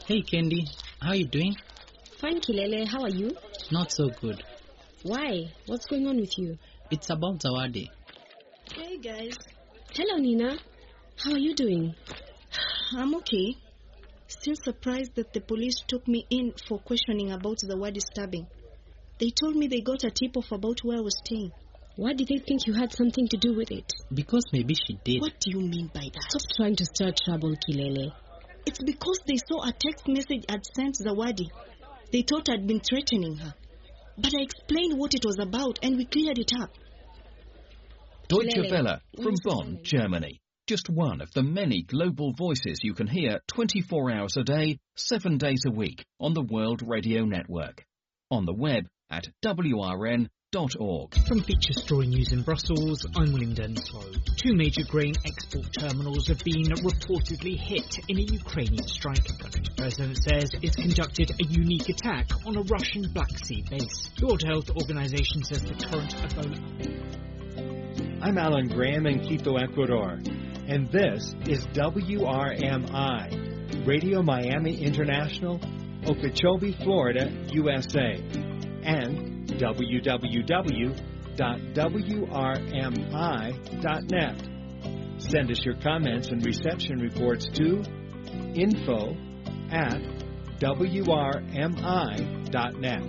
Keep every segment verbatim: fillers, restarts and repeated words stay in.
Hey Kendi, how are you doing? Fine, Kilele, how are you? Not so good. Why? What's going on with you? It's about Zawadi. Hey guys. Hello Nina, how are you doing? I'm okay. Still surprised that the police took me in for questioning about the Zawadi stabbing. They told me they got a tip-off about where I was staying. Why did they think you had something to do with it? Because maybe she did. What do you mean by that? Stop trying to stir trouble, Kilele. It's because they saw a text message I'd sent Zawadi. They thought I'd been threatening her. But I explained what it was about and we cleared it up. Deutsche Kilele. Welle from Bonn, Germany. Just one of the many global voices you can hear twenty-four hours a day, seven days a week on the World Radio Network. On the web at w r n dot org. From Feature Story News in Brussels, I'm William Denslow. Two major grain export terminals have been reportedly hit in a Ukrainian strike. The country's president says it's conducted a unique attack on a Russian Black Sea base. The World Health Organization says the current Ebola... I'm Alan Graham in Quito, Ecuador, and this is W R M I, Radio Miami International, Okeechobee, Florida, U S A, and w w w dot w r m i dot net. Send us your comments and reception reports to info at w r m i dot net.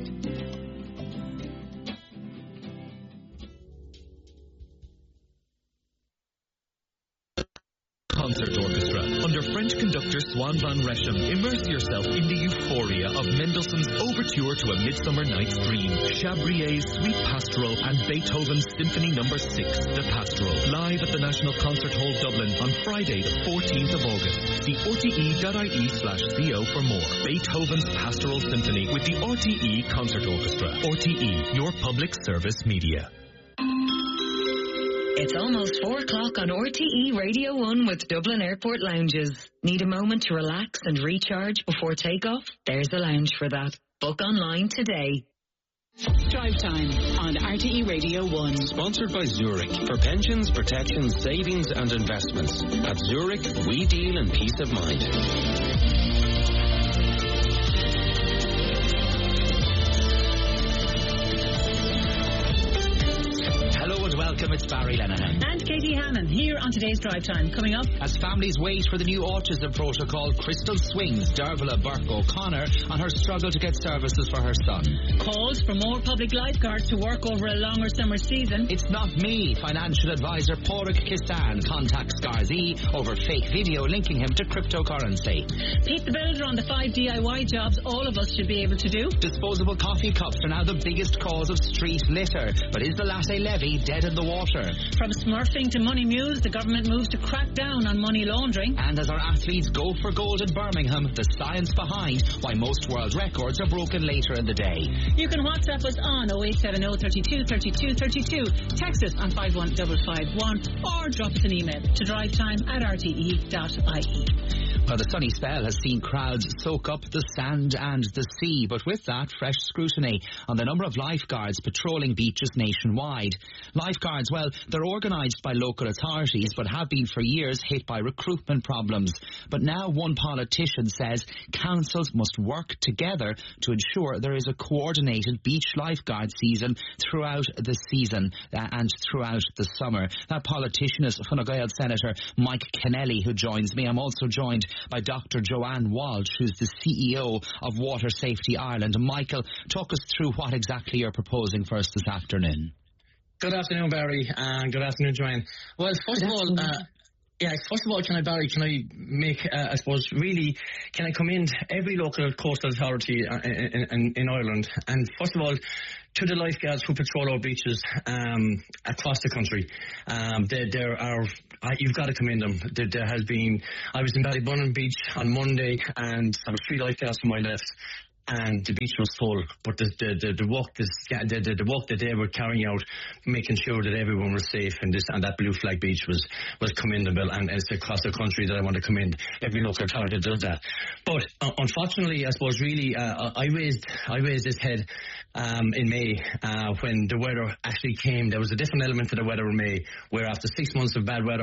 Concert Orchestra under French conductor Swan van Ressem. Immerse yourself in the euphoria of Mendelssohn's Overture to A Midsummer Night's Dream, Chabrier's Sweet Pastoral, and Beethoven's Symphony Number six, The Pastoral. Live at the National Concert Hall Dublin on Friday the fourteenth of August. See r t e dot i e slash c o for more. Beethoven's Pastoral Symphony with the R T E Concert Orchestra. R T E, your public service media. It's almost four o'clock on R T E Radio one with Dublin Airport Lounges. Need a moment to relax and recharge before takeoff? There's a lounge for that. Book online today. Drive Time on R T E Radio one. Sponsored by Zurich. For pensions, protections, savings and investments. At Zurich, we deal in peace of mind. Welcome, it's Barry Lenehan. And Katie Hannon here on today's Drive Time. Coming up, as families wait for the new autism protocol, Crystal swings Dervla Burke O'Connor on her struggle to get services for her son. Calls for more public lifeguards to work over a longer summer season. It's not me. Financial advisor Pádraig Kissan contacts Gardaí over fake video linking him to cryptocurrency. Pete the Builder on the five D I Y jobs all of us should be able to do. Disposable coffee cups are now the biggest cause of street litter. But is the latte levy dead in the water? From smurfing to money mules, the government moves to crack down on money laundering. And as our athletes go for gold in Birmingham, the science behind why most world records are broken later in the day. You can WhatsApp us on oh eight seven oh, thirty-two, thirty-two, thirty-two, text us on five one five five one, or drop us an email to drivetime at r t e dot i e. Well, the sunny spell has seen crowds soak up the sand and the sea, but with that, fresh scrutiny on the number of lifeguards patrolling beaches nationwide. Lifeguards, well, they're organised by local authorities, but have been for years hit by recruitment problems. But now one politician says councils must work together to ensure there is a coordinated beach lifeguard season throughout the season uh, and throughout the summer. That politician is Fine Gael Senator Mike Kennelly, who joins me. I'm also joined by Doctor Joanne Walsh, who's the C E O of Water Safety Ireland. Michael, talk us through what exactly you're proposing for us this afternoon. Good afternoon, Barry, and good afternoon, Joanne. Well, first of all, uh, yeah, first of all, can I, Barry, can I make, uh, I suppose, really, can I commend every local coastal authority uh, in, in, in Ireland, and first of all, to the lifeguards who patrol our beaches um, across the country. Um, there, there are, uh, you've got to commend them. There, there has been, I was in Ballybunnan Beach on Monday, and there were three lifeguards to my left, and the beach was full, but the the the, the work the, the the work that they were carrying out, making sure that everyone was safe, and this and that Blue Flag Beach was was commendable, and it's across the country that I want to commend every local authority that does that. But uh, unfortunately, I suppose really, uh, I raised I raised this head um, in May uh, when the weather actually came. There was a different element to the weather in May, where after six months of bad weather,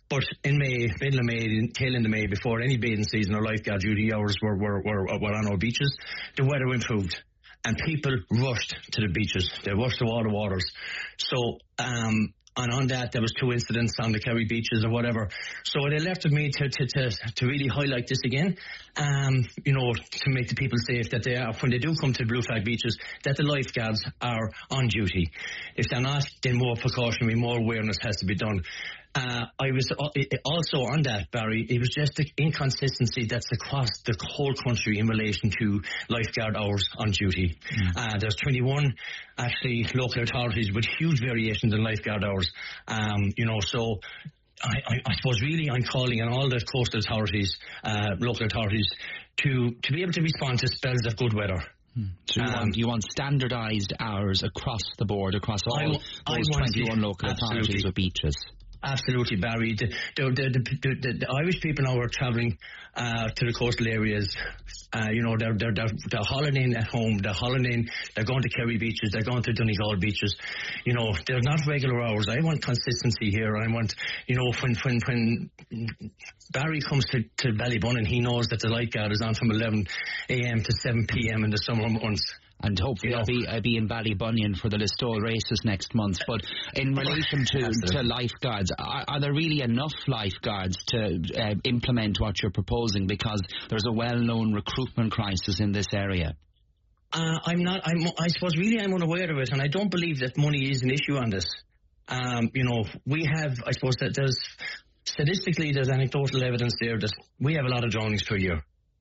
But in May, middle of May, tail end of May, before any bathing season or lifeguard duty hours were, were, were, were on our beaches, the weather improved. And people rushed to the beaches. They rushed to all the waters. So, um, and on that, there was two incidents on the Kerry beaches or whatever. So they left with me to, to, to, to really highlight this again, um, you know, to make the people safe that they are, when they do come to Blue Flag beaches, that the lifeguards are on duty. If they're not, then more precautionary, more awareness has to be done. Uh, I was also on that, Barry, it was just the inconsistency that's across the whole country in relation to lifeguard hours on duty. Mm. Uh, there's twenty-one, actually, local authorities with huge variations in lifeguard hours. Um, you know, so I, I, I suppose really I'm calling on all the coastal authorities, uh, local authorities, to, to be able to respond to spells of good weather. Hmm. So you, um, want, you want standardised hours across the board, across all I, those I twenty-one the, local absolutely. authorities with beaches? Absolutely, Barry. The, the, the, the, the, the Irish people now are travelling uh, to the coastal areas. Uh, you know, they're, they're, they're, they're holidaying at home, they're holidaying, they're going to Kerry beaches, they're going to Donegal beaches. You know, they're not regular hours. I want consistency here. I want, you know, when when, when Barry comes to, to Ballybunnon, he knows that the lifeguard is on from eleven a.m. to seven p.m. in the summer months. And hopefully yeah. I'll be I'll be in Ballybunion for the Listowel races next month. But in relation to, to lifeguards, are, are there really enough lifeguards to uh, implement what you're proposing? Because there's a well-known recruitment crisis in this area. Uh, I'm not. I'm, I suppose really I'm unaware of it, and I don't believe that money is an issue on this. Um, you know, we have. I suppose that there's statistically there's anecdotal evidence there that we have a lot of drownings per year.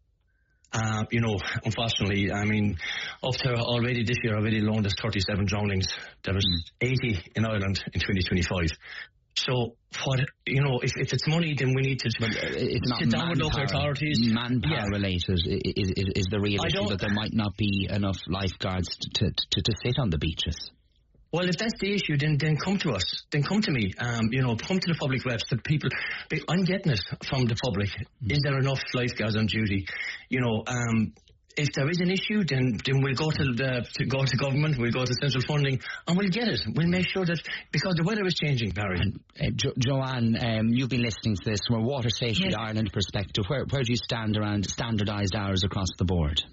Uh, you know, unfortunately, I mean, up to already this year, already alone, there's thirty-seven drownings. There was eighty in Ireland in twenty twenty-five. So, what, you know, if, if it's money, then we need to but it's not sit down with local authorities. Manpower yeah. related is, is, is the real issue that there might not be enough lifeguards to, to, to sit on the beaches. Well, if that's the issue, then then come to us. Then come to me. Um, you know, come to the public reps, the people. I'm getting it from the public. Mm. Is there enough lifeguards on duty? You know, um, if there is an issue, then then we'll go to the to go to government. We'll go to central funding, and we'll get it. We'll make sure that because the weather is changing, Barry. And, uh, jo- Joanne, um, you've been listening to this from a Water Safety yes. Ireland perspective. Where where do you stand around standardised hours across the board?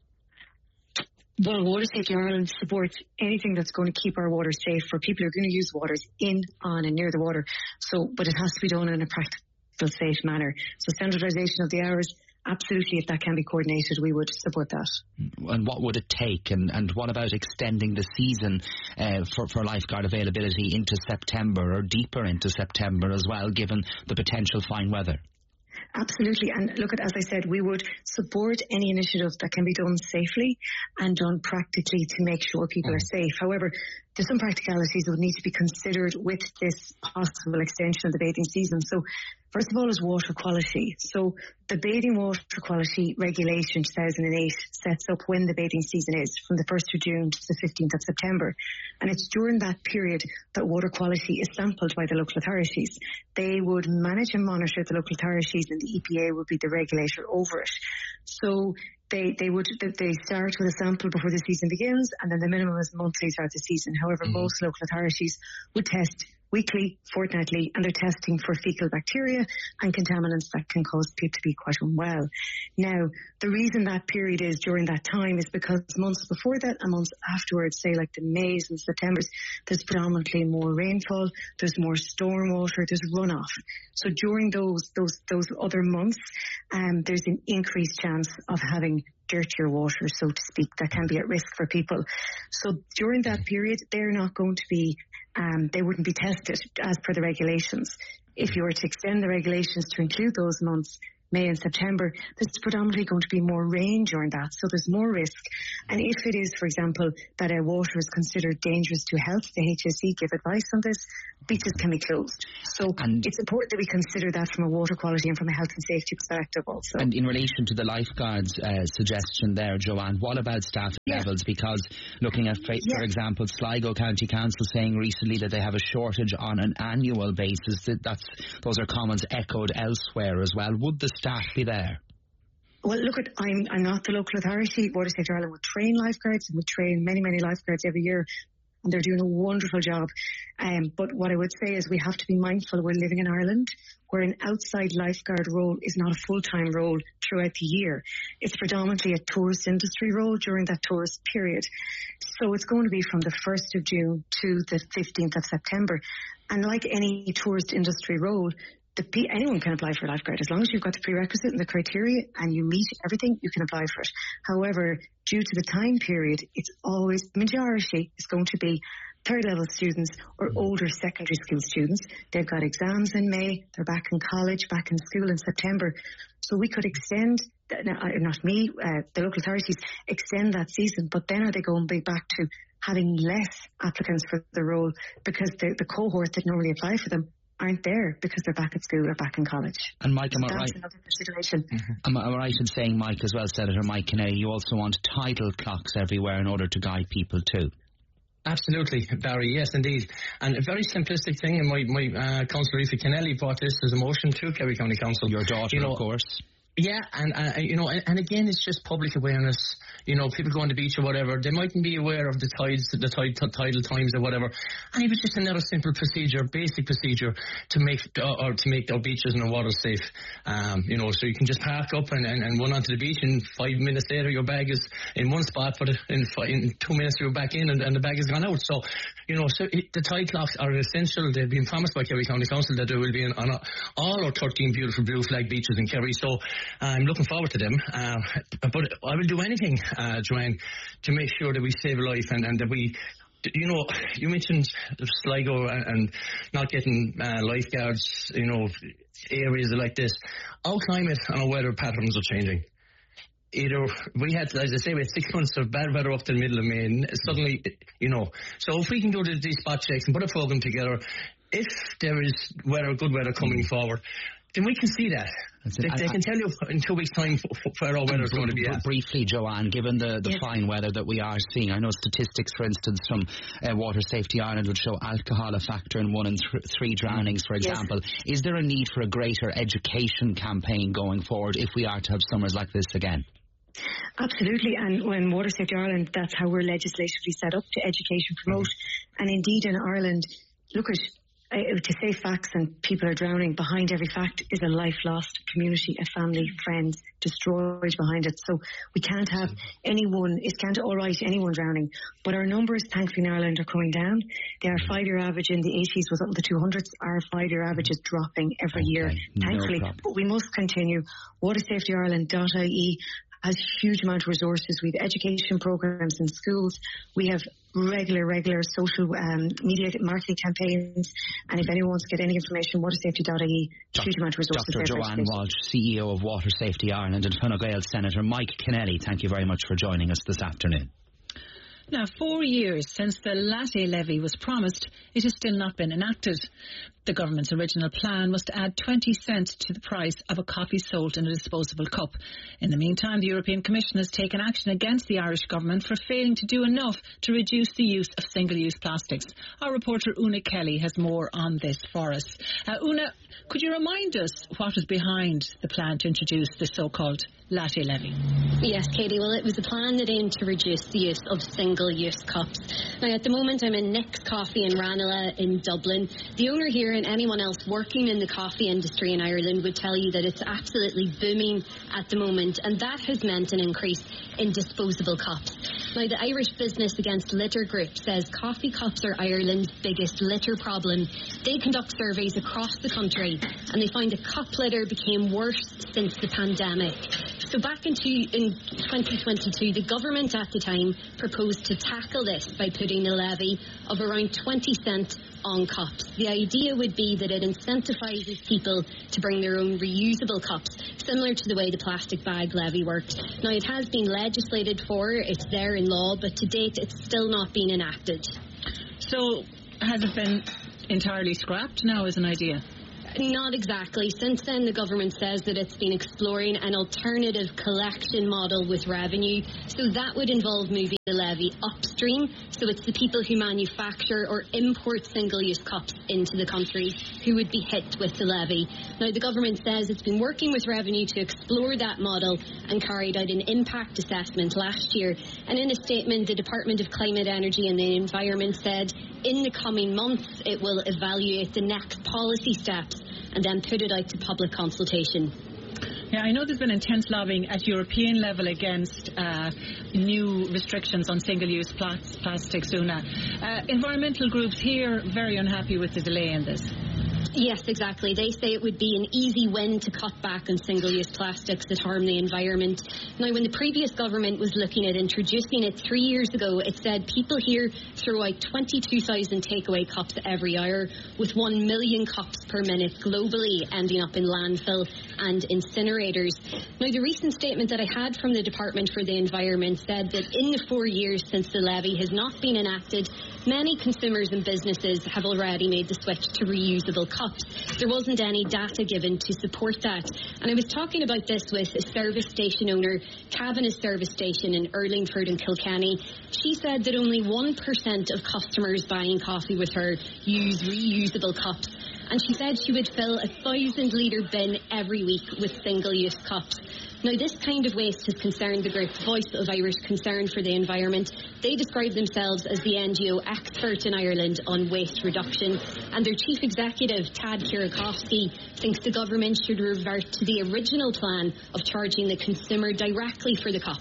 Well, Water Safety Ireland supports anything that's going to keep our waters safe for people who are going to use waters in, on and near the water. So, but it has to be done in a practical, safe manner. So standardisation of the hours, absolutely, if that can be coordinated, we would support that. And what would it take? And, and what about extending the season uh, for, for lifeguard availability into September or deeper into September as well, given the potential fine weather? Absolutely. And look, at as I said, we would support any initiative that can be done safely and done practically to make sure people mm. are safe. However, there's some practicalities that would need to be considered with this possible extension of the bathing season. So first of all is water quality. So the Bathing Water Quality Regulation two thousand eight sets up when the bathing season is, from the first of June to the fifteenth of September. And it's during that period that water quality is sampled by the local authorities. They would manage and monitor the local authorities, and the E P A would be the regulator over it. So They they would they start with a sample before the season begins, and then the minimum is monthly throughout the season. However, mm-hmm. most local authorities would test weekly, fortnightly, and they're testing for fecal bacteria and contaminants that can cause people to be quite unwell. Now, the reason that period is during that time is because months before that and months afterwards, say like the Mays and Septembers, there's predominantly more rainfall, there's more storm water, there's runoff. So during those those those other months, um, there's an increased chance of having dirtier water, so to speak, that can be at risk for people. So during that period, they're not going to be, um, they wouldn't be tested as per the regulations. If you were to extend the regulations to include those months, May and September, there's predominantly going to be more rain during that, so there's more risk. And if it is, for example, that a water is considered dangerous to health, the H S E give advice on this, beaches can be closed. So and it's important that we consider that from a water quality and from a health and safety perspective also. And in relation to the lifeguards uh, suggestion there, Joanne, what about staff yeah. levels? Because looking at, for, yeah. for example, Sligo County Council saying recently that they have a shortage on an annual basis, that that's, those are comments echoed elsewhere as well. Would the staff be there? Well, look, at I'm I'm not the local authority. Water Safety Ireland would train lifeguards, and we train many, many lifeguards every year. and they're doing a wonderful job. Um, but what I would say is we have to be mindful we're living in Ireland, where an outside lifeguard role is not a full-time role throughout the year. It's predominantly a tourist industry role during that tourist period. So it's going to be from the first of June to the fifteenth of September. And like any tourist industry role, the, anyone can apply for a lifeguard. As long as you've got the prerequisite and the criteria and you meet everything, you can apply for it. However, due to the time period, it's always, the majority is going to be third level students or older secondary school students. They've got exams in May, they're back in college, back in school in September. So we could extend, not me, uh, the local authorities, extend that season, but then are they going to be back to having less applicants for the role because the, the cohort that normally apply for them aren't there because they're back at school or back in college. And Mike, am I that's right? another consideration. Mm-hmm. Am I right in saying, Mike, as well, Senator Mike Kennelly, you also want tidal clocks everywhere in order to guide people too? Absolutely, Barry, yes indeed. And a very simplistic thing, and my, my uh, Councillor Aoife Kennelly brought this as a motion to Kerry County Council. Your daughter, you know, of course. Yeah, and, uh, you know, and, and again, it's just public awareness. You know, people go on the beach or whatever, they mightn't be aware of the tides, the tide, t- tidal times or whatever. And it was just another simple procedure, basic procedure to make uh, or to make our beaches and our waters safe. Um, you know, so you can just park up and, and, and run onto the beach, and five minutes later your bag is in one spot, but in, five, in two minutes you're back in and, and the bag has gone out. So, you know, so it, the tide clocks are essential. They've been promised by Kerry County Council that there will be in, on a, all our thirteen beautiful blue flag beaches in Kerry. So I'm looking forward to them. Uh, but I will do anything, uh, Joanne, to make sure that we save a life and, and that we, you know, you mentioned Sligo and, and not getting uh, lifeguards, you know, areas like this. Our climate and our weather patterns are changing. Either we had, as I say, we had six months of bad weather up to the middle of May, and suddenly, you know, so if we can do these spot checks and put a program together, if there is weather, good weather coming forward, then we can see that. They, they can tell you in two weeks' time where our weather is going to be at. Briefly, Joanne, given the, the yes. fine weather that we are seeing, I know statistics, for instance, from uh, Water Safety Ireland would show alcohol a factor in one in th- three drownings, for example. Yes. Is there a need for a greater education campaign going forward if we are to have summers like this again? Absolutely, and when Water Safety Ireland, that's how we're legislatively set up, to education, promote, mm-hmm. and indeed in Ireland, look at Uh, to say facts and people are drowning, behind every fact is a life lost, community, a family, friends destroyed behind it. So we can't have anyone, it can't all right anyone drowning. But our numbers, thankfully, in Ireland are coming down. Their five-year average in the eighties was up in the two hundreds. Our five-year average is dropping every okay, year, thankfully. No but we must continue. water safety ireland dot I E has huge amount of resources. We have education programs in schools. We have regular, regular social um, media marketing campaigns. And if anyone wants to get any information, water safety dot I E, huge amount of resources. Doctor Joanne Walsh, C E O of Water Safety Ireland, and Fine Gael Senator Mike Kennelly, thank you very much for joining us this afternoon. Now, four years since the latte levy was promised, it has still not been enacted. The government's original plan was to add twenty cents to the price of a coffee sold in a disposable cup. In the meantime, the European Commission has taken action against the Irish government for failing to do enough to reduce the use of single-use plastics. Our reporter Una Kelly has more on this for us. Uh, Una, could you remind us what was behind the plan to introduce the so-called latte levy? Yes, Katie. Well, it was a plan that aimed to reduce the use of single-use cups. Now, at the moment, I'm in Nick's Coffee in Ranelagh in Dublin. The owner here and anyone else working in the coffee industry in Ireland would tell you that it's absolutely booming at the moment, and that has meant an increase in disposable cups. Now, the Irish Business Against Litter Group says coffee cups are Ireland's biggest litter problem. They conduct surveys across the country, and they find that cup litter became worse since the pandemic. So back in, two, in twenty twenty-two, the government at the time proposed to tackle this by putting a levy of around twenty cents on cups. The idea would be that it incentivises people to bring their own reusable cups, similar to the way the plastic bag levy works. Now, it has been legislated for, it's there in law, but to date it's still not been enacted. So has it been entirely scrapped now as an idea? Not exactly. Since then, the government says that it's been exploring an alternative collection model with revenue. So that would involve moving the levy upstream. So it's the people who manufacture or import single-use cups into the country who would be hit with the levy. Now, the government says it's been working with revenue to explore that model and carried out an impact assessment last year. And in a statement, the Department of Climate, Energy and the Environment said in the coming months it will evaluate the next policy steps and then put it out to public consultation. Yeah, I know there's been intense lobbying at European level against uh, new restrictions on single-use pl- plastics, Una. Uh, environmental groups here very unhappy with the delay in this. Yes, exactly. They say it would be an easy win to cut back on single-use plastics that harm the environment. Now, when the previous government was looking at introducing it three years ago, it said people here throw out twenty-two thousand takeaway cups every hour, with one million cups per minute globally ending up in landfill and incinerators. Now, the recent statement that I had from the Department for the Environment said that in the four years since the levy has not been enacted, many consumers and businesses have already made the switch to reusable cups. There wasn't any data given to support that. And I was talking about this with a service station owner, Cavanagh Service Station in Urlingford and Kilkenny. She said that only one percent of customers buying coffee with her use reusable cups. And she said she would fill a thousand litre bin every week with single-use cups. Now, this kind of waste has concerned the group Voice of Irish Concern for the Environment. They describe themselves as the N G O expert in Ireland on waste reduction, and their chief executive, Tad Kierakowski, thinks the government should revert to the original plan of charging the consumer directly for the cup.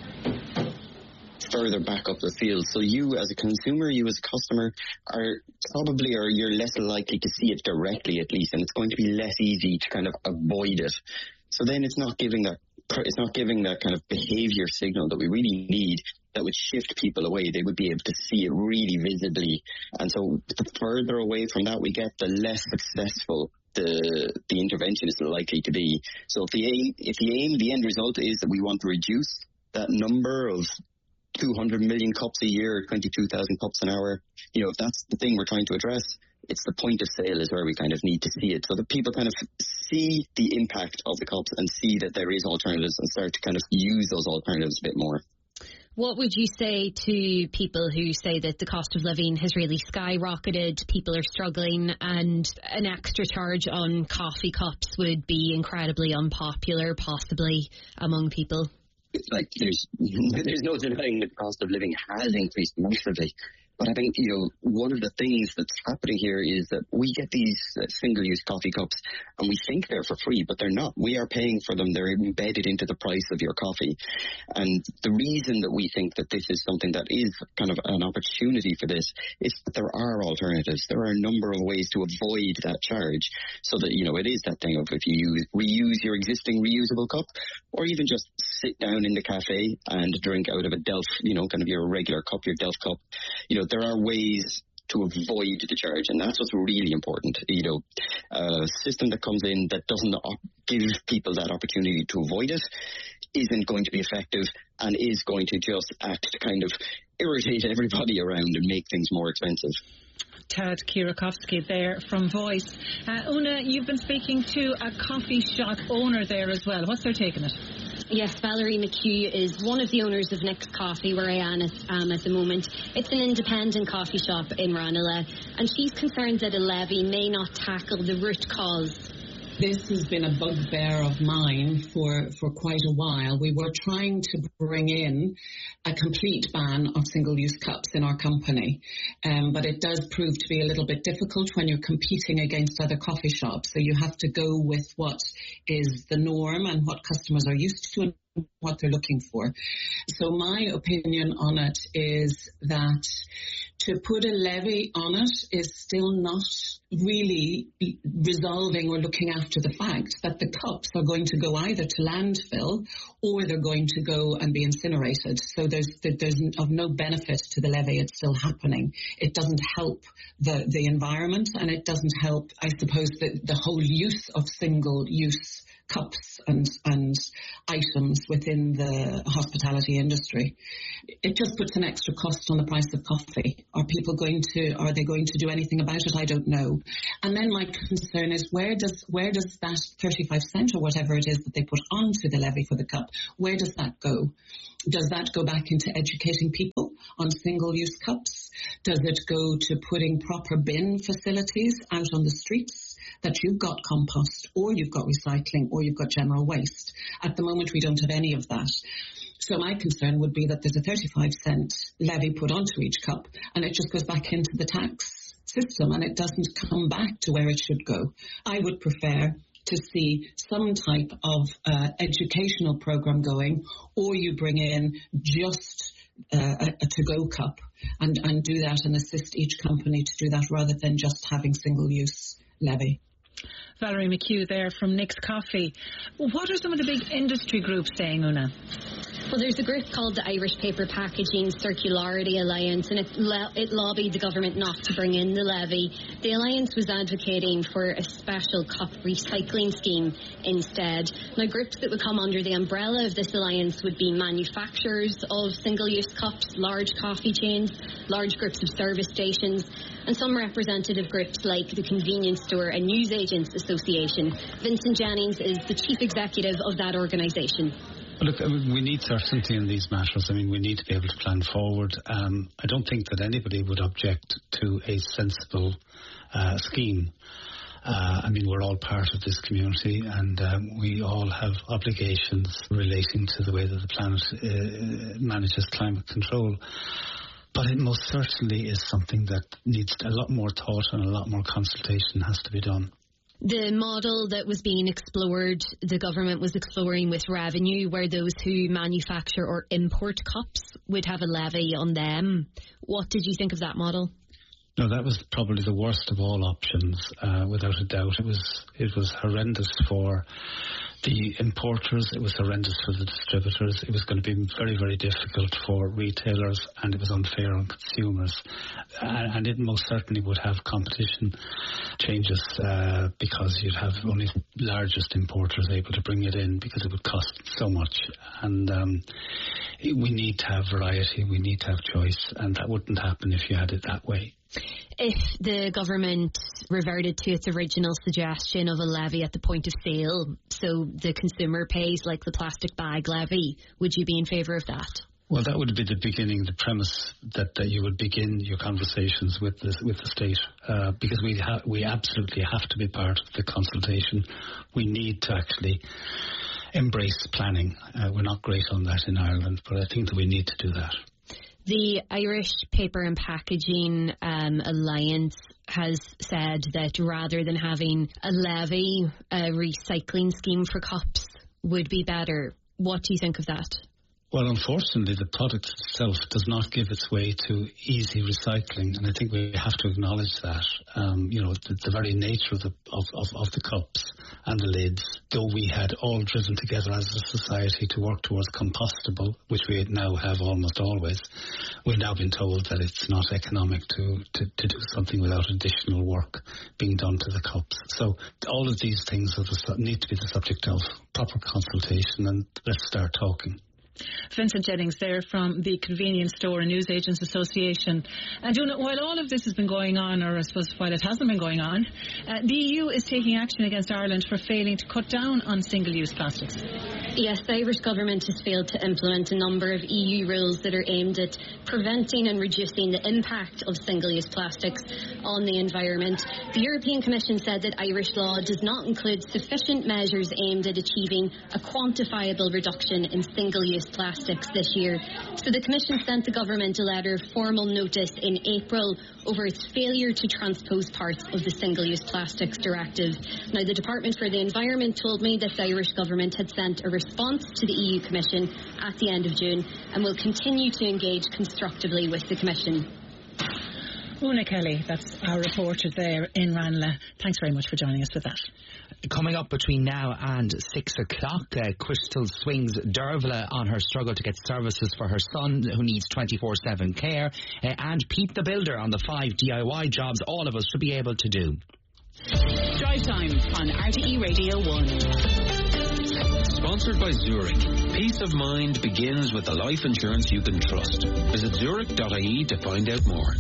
Further back up the field. So you as a consumer, you as a customer are probably, or you're less likely to see it directly at least, and it's going to be less easy to kind of avoid it. So then it's not giving that it's not giving that kind of behaviour signal that we really need that would shift people away. They would be able to see it really visibly. And so the further away from that we get, the less successful the the intervention is likely to be. So if the aim, if the aim, the end result is that we want to reduce that number of two hundred million cups a year, twenty-two thousand cups an hour, you know, if that's the thing we're trying to address, it's the point of sale is where we kind of need to see it, so that people kind of see the impact of the cups and see that there is alternatives and start to kind of use those alternatives a bit more. What would you say to people who say that the cost of living has really skyrocketed, people are struggling, and an extra charge on coffee cups would be incredibly unpopular, possibly, among people? Like, there's there's no denying that the cost of living has increased massively. But I think, you know, one of the things that's happening here is that we get these uh, single-use coffee cups and we think they're for free, but they're not. We are paying for them. They're embedded into the price of your coffee. And the reason that we think that this is something that is kind of an opportunity for this is that there are alternatives. There are a number of ways to avoid that charge, so that, you know, it is that thing of if you use, reuse your existing reusable cup, or even just sit down in the cafe and drink out of a Delft, you know, kind of your regular cup, your Delft cup. You know, there are ways to avoid the charge, and that's what's really important. You know, a system that comes in that doesn't op- give people that opportunity to avoid it isn't going to be effective and is going to just act to kind of irritate everybody around and make things more expensive. Tad Kierakowski there from Voice. Uh, Una, you've been speaking to a coffee shop owner there as well. What's their take on it? Yes, Valerie McHugh is one of the owners of Nick's Coffee, where I am at, um, at the moment. It's an independent coffee shop in Ranelagh, and she's concerned that a levy may not tackle the root cause. This has been a bugbear of mine for, for quite a while. We were trying to bring in a complete ban of single-use cups in our company, um, but it does prove to be a little bit difficult when you're competing against other coffee shops. So you have to go with what is the norm and what customers are used to and what they're looking for. So my opinion on it is that to put a levy on it is still not really resolving or looking after the fact that the cups are going to go either to landfill or they're going to go and be incinerated. So there's there's of no benefit to the levy. It's still happening. It doesn't help the, the environment, and it doesn't help, I suppose, the, the whole use of single-use cups and, and items within the hospitality industry. It just puts an extra cost on the price of coffee. Are people going to, are they going to do anything about it? I don't know. And then my concern is where does, where does that thirty-five cent or whatever it is that they put onto the levy for the cup, where does that go? Does that go back into educating people on single-use cups? Does it go to putting proper bin facilities out on the streets that you've got compost or you've got recycling or you've got general waste? At the moment, we don't have any of that. So my concern would be that there's a thirty-five cent levy put onto each cup and it just goes back into the tax system and it doesn't come back to where it should go. I would prefer to see some type of uh, educational program going, or you bring in just uh, a, a to-go cup and, and do that and assist each company to do that rather than just having single-use levy. Valerie McHugh there from Nick's Coffee. What are some of the big industry groups saying, Una? Well, there's a group called the Irish Paper Packaging Circularity Alliance, and it, lo- it lobbied the government not to bring in the levy. The alliance was advocating for a special cup recycling scheme instead. Now, groups that would come under the umbrella of this alliance would be manufacturers of single-use cups, large coffee chains, large groups of service stations, and some representative groups like the Convenience Store and Newsagents Association. Vincent Jennings is the chief executive of that organisation. Look, we need certainty in these matters. I mean, we need to be able to plan forward. Um, I don't think that anybody would object to a sensible uh, scheme. Uh, I mean, we're all part of this community and um, we all have obligations relating to the way that the planet uh, manages climate control. But it most certainly is something that needs a lot more thought and a lot more consultation has to be done. The model that was being explored, the government was exploring with revenue, where those who manufacture or import cups would have a levy on them. What did you think of that model? No, that was probably the worst of all options, uh, without a doubt. It was it was horrendous for the importers, it was horrendous for the distributors, it was going to be very, very difficult for retailers, and it was unfair on consumers. And, and it most certainly would have competition changes uh, because you'd have only largest importers able to bring it in because it would cost so much. And um, we need to have variety, we need to have choice, and that wouldn't happen if you had it that way. If the government reverted to its original suggestion of a levy at the point of sale, so the consumer pays like the plastic bag levy, would you be in favour of that? Well, that would be the beginning, the premise that, that you would begin your conversations with the, with the state, uh, because we ha- we absolutely have to be part of the consultation. We need to actually embrace planning. Uh, we're not great on that in Ireland, but I think that we need to do that. The Irish Paper and Packaging um, Alliance has said that rather than having a levy, a recycling scheme for cups would be better. What do you think of that? Well, unfortunately, the product itself does not give its way to easy recycling, and I think we have to acknowledge that. Um, you know, the, the very nature of the of, of, of the cups and the lids, though we had all driven together as a society to work towards compostable, which we now have almost always, we've now been told that it's not economic to, to, to do something without additional work being done to the cups. So all of these things are the, need to be the subject of proper consultation, and let's start talking. Vincent Jennings there from the Convenience Store and Newsagents Association. And you know, while all of this has been going on, or I suppose while it hasn't been going on, uh, the E U is taking action against Ireland for failing to cut down on single-use plastics. Yes, the Irish government has failed to implement a number of E U rules that are aimed at preventing and reducing the impact of single-use plastics on the environment. The European Commission said that Irish law does not include sufficient measures aimed at achieving a quantifiable reduction in single-use plastics this year. So the Commission sent the government a letter of formal notice in April over its failure to transpose parts of the Single-Use Plastics Directive. Now, the Department for the Environment told me that the Irish government had sent a response to the E U Commission at the end of June and will continue to engage constructively with the Commission. Una Kelly, that's our reporter there in Ranelagh. Thanks very much for joining us with that. Coming up between now and six o'clock, uh, Crystal swings Dervla on her struggle to get services for her son who needs twenty-four seven care, uh, and Pete the Builder on the five D I Y jobs all of us should be able to do. Drive Time on R T E Radio one. Sponsored by Zurich. Peace of mind begins with the life insurance you can trust. Visit zurich dot I E to find out more.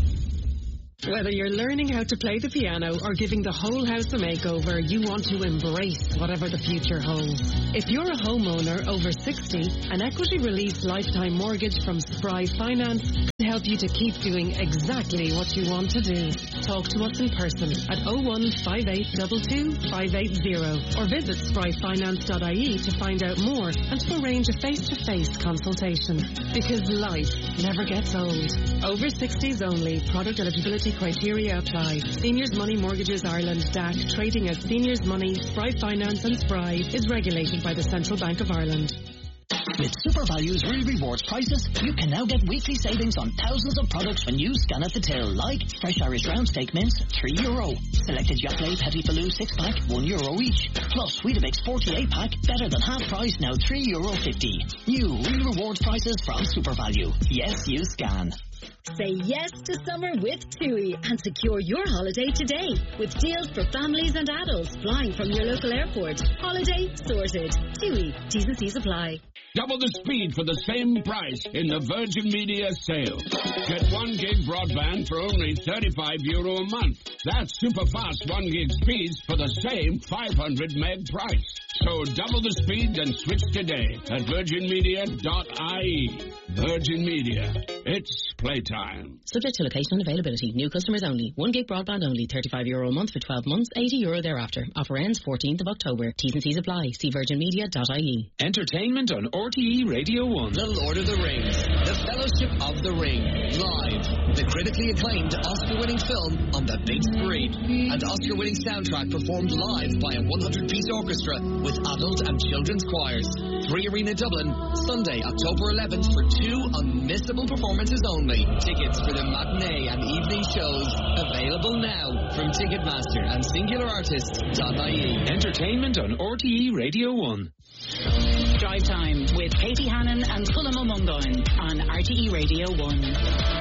Whether you're learning how to play the piano or giving the whole house a makeover, you want to embrace whatever the future holds. If you're a homeowner over sixty, an equity release lifetime mortgage from Spry Finance can help you to keep doing exactly what you want to do. Talk to us in person at oh one five eight two two five eight zero or visit spry finance dot I E to find out more and to arrange a face-to-face consultation. Because life never gets old. Over sixties only. Product eligibility criteria apply. Seniors Money Mortgages Ireland D A C, trading as Seniors Money, Spry Finance and Spry, is regulated by the Central Bank of Ireland. With SuperValue's Real Rewards prices, you can now get weekly savings on thousands of products when you scan at the till, like fresh Irish round steak mince, three euro. Selected Yoplait Petit Falou six pack, one euro each. Plus Weetabix forty-eight pack, better than half price, now three euro fifty. New Real Rewards prices from SuperValue. Yes, you scan. Say yes to summer with TUI and secure your holiday today with deals for families and adults flying from your local airport. Holiday sorted. TUI. T's and C's apply. Double the speed for the same price in the Virgin Media sale. Get one gig broadband for only thirty-five euro a month. That's super fast one gig speeds for the same five hundred meg price. So double the speed and switch today at virgin media dot I E. Virgin Media. It's playtime. Subject to location and availability. New customers only. One gig broadband only. thirty-five euro a month for twelve months. eighty euro thereafter. Offer ends fourteenth of October. T's and C's apply. See virgin media dot I E. Entertainment on R T E Radio one. The Lord of the Rings. The Fellowship of the Ring. Live. The critically acclaimed Oscar-winning film on the big screen. And Oscar-winning soundtrack performed live by a one hundred piece orchestra with adult and children's choirs. Three Arena Dublin, Sunday, October eleventh for two unmissable performances only. Tickets for the matinee and evening shows available now from Ticketmaster and singular artists dot I E. Entertainment on R T E Radio one. Drive Time with Katie Hannon and Cullum O'Mundoin on R T E Radio one.